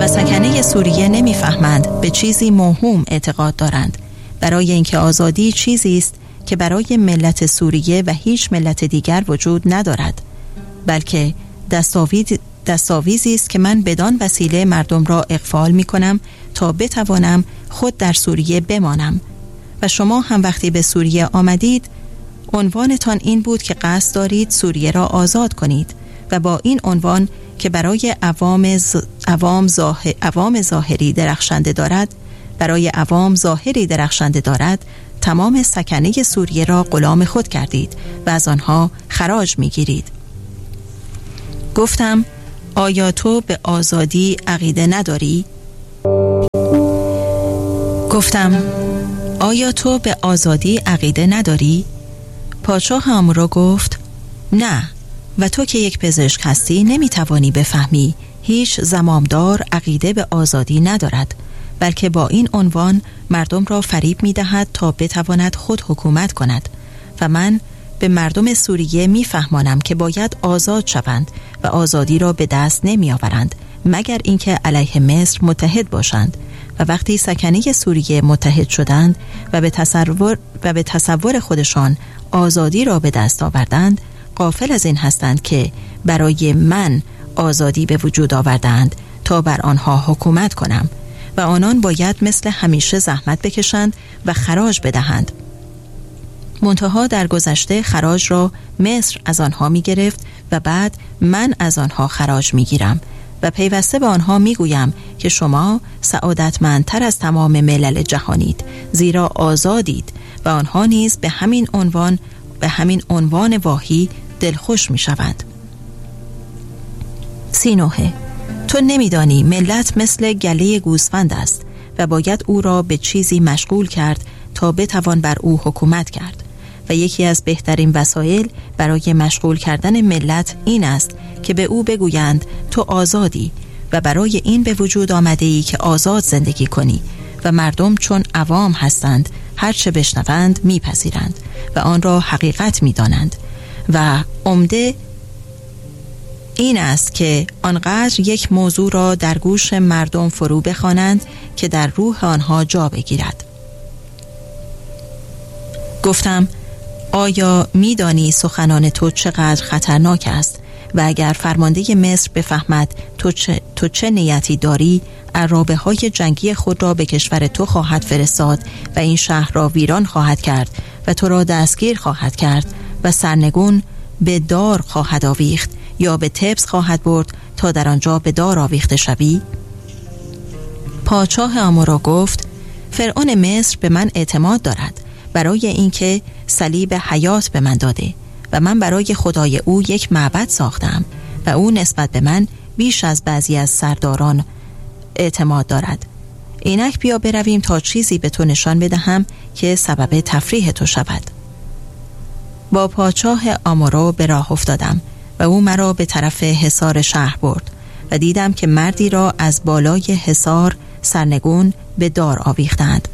و سکنه سوریه نمیفهمند، به چیزی موهوم اعتقاد دارند، برای اینکه آزادی چیزی است که برای ملت سوریه و هیچ ملت دیگر وجود ندارد، بلکه دستاویزی است که من بدان وسیله مردم را اغفال می کنم تا بتوانم خود در سوریه بمانم. و شما هم وقتی به سوریه آمدید عنوانتان این بود که قصد دارید سوریه را آزاد کنید و با این عنوان که برای عوام ظاهری درخشنده دارد تمام سکنه سوریه را غلام خود کردید و از آنها خراج می گیرید. گفتم آیا تو به آزادی عقیده نداری؟ پادشاه آمورا گفت نه، و تو که یک پزشک هستی نمیتوانی بفهمی هیچ زمامدار عقیده به آزادی ندارد، بلکه با این عنوان مردم را فریب میدهد تا بتواند خود حکومت کند و من به مردم سوریه میفهمانم که باید آزاد شوند و آزادی را به دست نمی آورند مگر اینکه علیه مصر متحد باشند. و وقتی سکنه سوریه متحد شدند و به تصور خودشان آزادی را به دست آوردند، غافل از این هستند که برای من آزادی به وجود آوردند تا بر آنها حکومت کنم و آنان باید مثل همیشه زحمت بکشند و خراج بدهند. منتها در گذشته خراج را مصر از آنها می گرفت و بعد من از آنها خراج می گیرم و پیوسته به آنها می گویم که شما سعادتمندتر از تمام ملل جهانید، زیرا آزادید و آنها نیز به همین عنوان واهی دلخوش می شوند. 39. تو نمیدانی ملت مثل گله گوسفند است و باید او را به چیزی مشغول کرد تا بتوان بر او حکومت کرد و یکی از بهترین وسایل برای مشغول کردن ملت این است که به او بگویند تو آزادی و برای این به وجود آمده ای که آزاد زندگی کنی و مردم چون عوام هستند هرچه بشنوند میپذیرند و آن را حقیقت میدانند و عمده این است که آنقدر یک موضوع را در گوش مردم فرو بخوانند که در روح آنها جا بگیرد. گفتم آیا میدانی سخنان تو چقدر خطرناک است و اگر فرمانده مصر بفهمد تو چه نیتی داری، عرابه های جنگی خود را به کشور تو خواهد فرستاد و این شهر را ویران خواهد کرد و تو را دستگیر خواهد کرد و سرنگون به دار خواهد آویخت یا به طبس خواهد برد تا در آنجا به دار آویخته شوی؟ پادشاه آمورا گفت فرعون مصر به من اعتماد دارد برای اینکه صلیب حیات به من داده و من برای خدای او یک معبد ساختم و او نسبت به من بیش از بعضی از سرداران اعتماد دارد. اینک بیا برویم تا چیزی به تو نشان بدهم که سبب تفریح تو شود. با پادشاه آمورا به راه افتادم و او مرا به طرف حصار شهر برد و دیدم که مردی را از بالای حصار سرنگون به دار آویختند.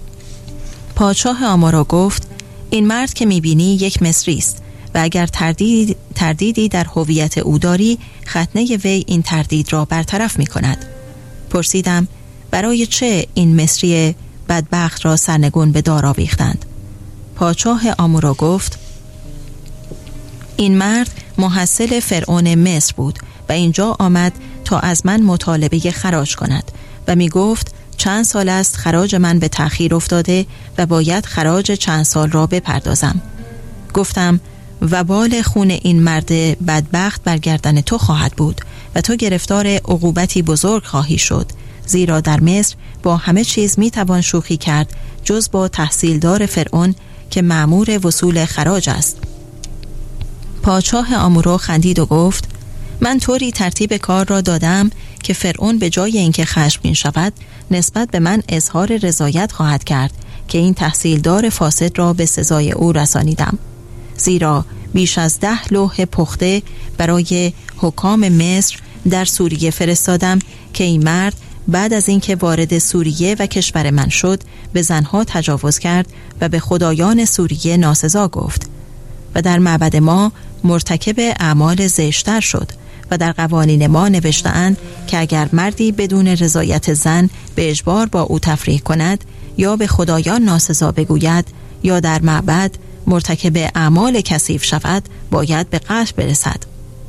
پادشاه آمورا گفت این مرد که میبینی یک مصری است و اگر تردیدی در هویت او داری، ختنه وی این تردید را برطرف میکند. پرسیدم برای چه این مصری بدبخت را سرنگون به دار آویختند؟ پادشاه آمورا گفت این مرد محصل فرعون مصر بود و اینجا آمد تا از من مطالبه خراج کند و می گفت چند سال است خراج من به تأخیر افتاده و باید خراج چند سال را بپردازم. گفتم وبال خون این مرد بدبخت بر گردن تو خواهد بود و تو گرفتار عقوبتی بزرگ خواهی شد، زیرا در مصر با همه چیز می توان شوخی کرد جز با تحصیلدار فرعون که مأمور وصول خراج است. پادشاه آمورا خندید و گفت من طوری ترتیب کار را دادم که فرعون به جای اینکه خشمگین شود نسبت به من اظهار رضایت خواهد کرد که این تحصیلدار فاسد را به سزای او رسانیدم، زیرا بیش از 10 لوح پخته برای حکام مصر در سوریه فرستادم که این مرد بعد از اینکه وارد سوریه و کشور من شد به زنها تجاوز کرد و به خدایان سوریه ناسزا گفت و در معبد ما مرتکب اعمال زشتر شد و در قوانین ما نوشته‌اند که اگر مردی بدون رضایت زن به اجبار با او تفریح کند یا به خدایان ناسزا بگوید یا در معبد مرتکب اعمال کثیف شود باید به قتل برسد.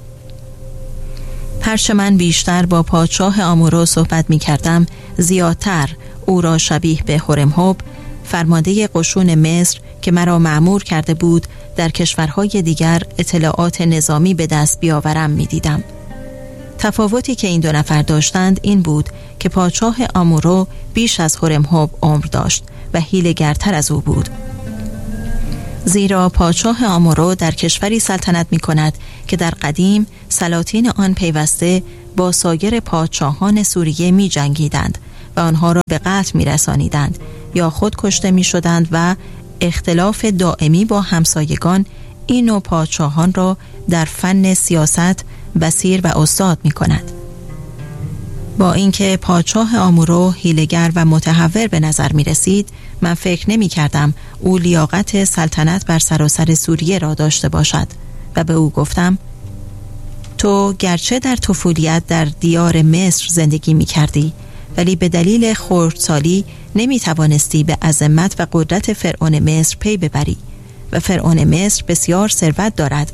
هرچه من بیشتر با پادشاه آمورو صحبت می کردم زیادتر او را شبیه به هورمهوب فرمانده قشون مصر که مرا مأمور کرده بود در کشورهای دیگر اطلاعات نظامی به دست بیاورم می دیدم. تفاوتی که این دو نفر داشتند این بود که پادشاه آمورو بیش از هورمهوب عمر داشت و حیله‌گرتر از او بود. زیرا پادشاه آمورو در کشوری سلطنت می کند که در قدیم سلاطین آن پیوسته با سایر پادشاهان سوریه می جنگیدند و آنها را به قتل می رسانیدند یا خود کشته می شدند و اختلاف دائمی با همسایگان این نوع پادشاهان را در فن سیاست بصیر و استاد می کند. با اینکه پادشاه آمورو حیله‌گر و متهور به نظر می رسید، من فکر نمی کردم او لیاقت سلطنت بر سراسر سوریه را داشته باشد و به او گفتم تو گرچه در طفولیت در دیار مصر زندگی می کردی ولی به دلیل خردسالی نمی توانستی به عظمت و قدرت فرعون مصر پی ببری و فرعون مصر بسیار ثروت دارد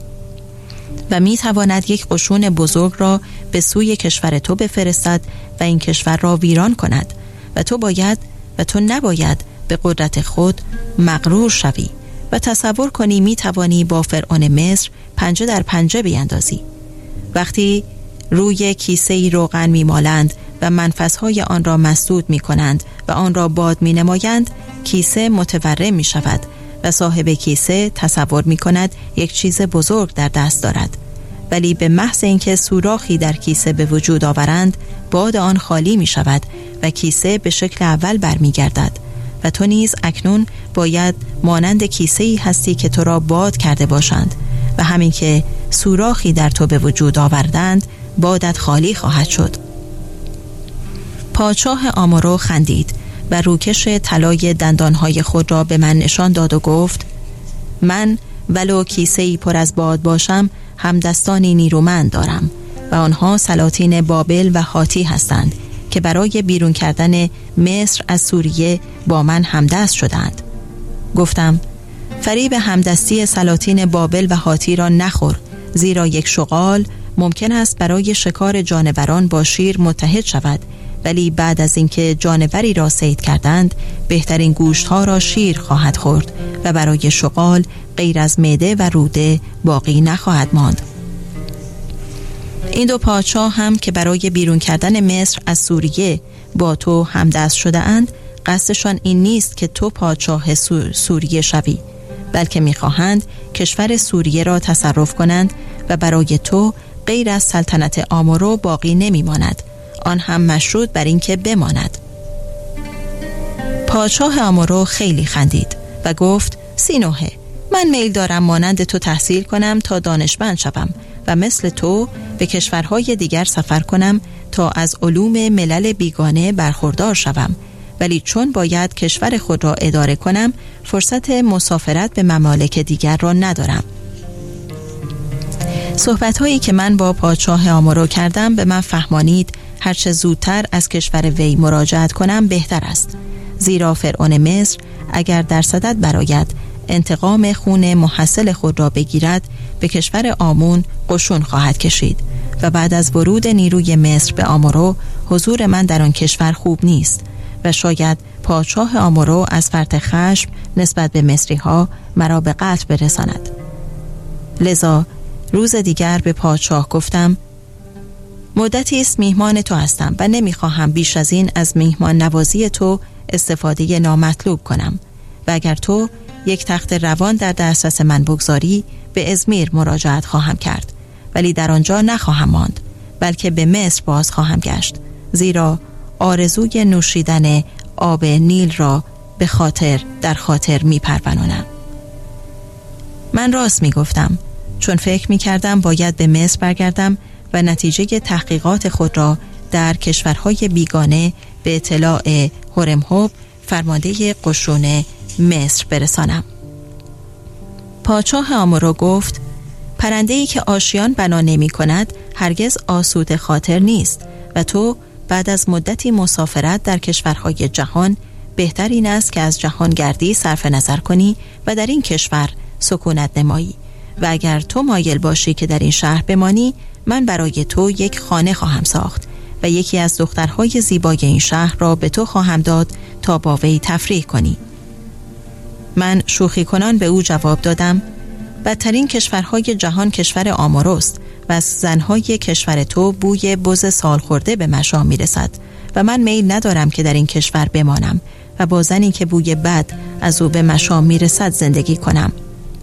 و می تواند یک قشون بزرگ را به سوی کشور تو بفرستد و این کشور را ویران کند و تو نباید به قدرت خود مغرور شوی و تصور کنی می توانی با فرعون مصر پنجه در پنجه بیندازی. وقتی روی کیسه‌ای روغن می مالند و منفذهای آن را مسدود می کنند و آن را باد می نمایند، کیسه متورم می شود و صاحب کیسه تصور می کند یک چیز بزرگ در دست دارد، ولی به محض اینکه سوراخی در کیسه به وجود آورند باد آن خالی می شود و کیسه به شکل اول برمی گردد و تو نیز اکنون باید مانند کیسه‌ای هستی که تو را باد کرده باشند و همین که سوراخی در تو به وجود آوردند بادت خالی خواهد شد. پادشاه آمورو خندید و روکش طلای دندانهای خود را به من نشان داد و گفت من ولو کیسه‌ای پر از باد باشم همدستانی نیرومند دارم و آنها سلاطین بابل و هاتی هستند که برای بیرون کردن مصر از سوریه با من همدست شدند. گفتم فریب همدستی سلاطین بابل و هاتی را نخور، زیرا یک شغال ممکن است برای شکار جانوران با شیر متحد شود، ولی بعد از اینکه جانوری را صید کردند بهترین گوشتها را شیر خواهد خورد و برای شغال غیر از معده و روده باقی نخواهد ماند. این دو پادشاه هم که برای بیرون کردن مصر از سوریه با تو همدست شده اند قصدشان این نیست که تو پادشاه سوریه شوی، بلکه میخواهند کشور سوریه را تصرف کنند و برای تو غیر از سلطنت آمورو باقی نمیماند، آن هم مشروط بر این که بماند. پادشاه آمورو خیلی خندید و گفت سینوهه، من میل دارم مانند تو تحصیل کنم تا دانشمند شوم و مثل تو به کشورهای دیگر سفر کنم تا از علوم ملل بیگانه برخوردار شوم، ولی چون باید کشور خود را اداره کنم فرصت مسافرت به ممالک دیگر را ندارم. صحبت‌هایی که من با پادشاه آمورو کردم به من فهمانید هرچه زودتر از کشور وی مراجعت کنم بهتر است، زیرا فرعون مصر اگر در صدد برآید انتقام خون محصل خود را بگیرد به کشور آمون قشون خواهد کشید و بعد از ورود نیروی مصر به آمورو حضور من در آن کشور خوب نیست و شاید پادشاه آمورو از فرط خشم نسبت به مصری ها مرا به قتل برساند. لذا روز دیگر به پادشاه گفتم مدتی است میهمان تو هستم و نمیخواهم بیش از این از میهمان نوازی تو استفاده نامطلوب کنم و اگر تو یک تخت روان در دسترس من بگذاری به ازمیر مراجعت خواهم کرد، ولی در آنجا نخواهم ماند بلکه به مصر باز خواهم گشت، زیرا آرزوی نوشیدن آب نیل را در خاطر میپرورانم. من راست میگفتم، چون فکر میکردم باید به مصر برگردم و نتیجه تحقیقات خود را در کشورهای بیگانه به اطلاع هورمهوب فرمانده قشون مصر برسانم. پادشاه آمورو گفت پرنده‌ای که آشیان بنا نمی کند هرگز آسوده خاطر نیست و تو بعد از مدتی مسافرت در کشورهای جهان بهتر این است که از جهان گردی صرف نظر کنی و در این کشور سکونت نمایی و اگر تو مایل باشی که در این شهر بمانی، من برای تو یک خانه خواهم ساخت و یکی از دخترهای زیبای این شهر را به تو خواهم داد تا با وی تفریح کنی. من شوخی کنان به او جواب دادم: بدترین کشورهای جهان کشور آماروست و از زنهای کشور تو بوی بز سال خورده به مشام میرسد و من میل ندارم که در این کشور بمانم و با زنی که بوی بد از او به مشام میرسد زندگی کنم.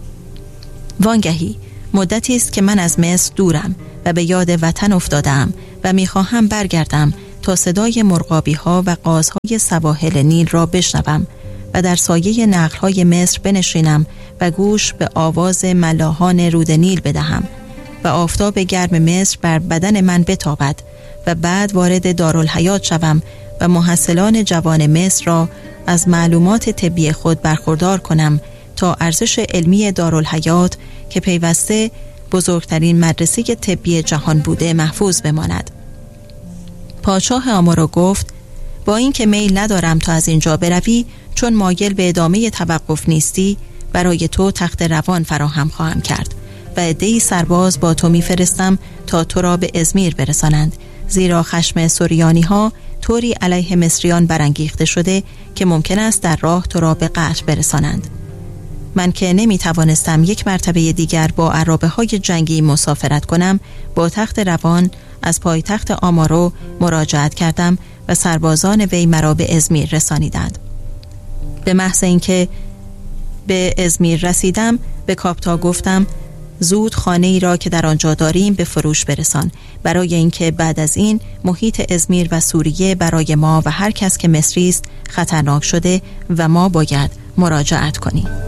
وانگهی مدتی است که من از مصر دورم و به یاد وطن افتادم و میخواهم برگردم تا صدای مرغابی ها و قازهای سواحل نیل را بشنوم و در سایه نخل‌های مصر بنشینم و گوش به آواز ملاحان رود نیل بدهم و آفتاب گرم مصر بر بدن من بتابد و بعد وارد دارالحیات شوم و محصلان جوان مصر را از معلومات طبی خود برخوردار کنم تا ارزش علمی دارالحیات که پیوسته بزرگترین مدرسه طبی جهان بوده محفوظ بماند. پادشاه آمارو گفت: با اینکه میل ندارم تا از اینجا بروی، چون مایل به ادامه توقف نیستی، برای تو تخت روان فراهم خواهم کرد و عده‌ای سرباز با تو میفرستم تا تو را به ازمیر برسانند، زیرا خشم سوریانی ها طوری علیه مصریان برانگیخته شده که ممکن است در راه تو را به قتل برسانند. من که نمی توانستم یک مرتبه دیگر با عرابه های جنگی مسافرت کنم، با تخت روان از پایتخت آمارو مراجعت کردم و سربازان وی مرا به ازمیر رسانیدند. به محض اینکه به ازمیر رسیدم به کاپتا گفتم: زود خانه ای را که در آنجا داریم به فروش برسان، برای اینکه بعد از این محیط ازمیر و سوریه برای ما و هر کس که مصری است خطرناک شده و ما باید مراجعت کنیم.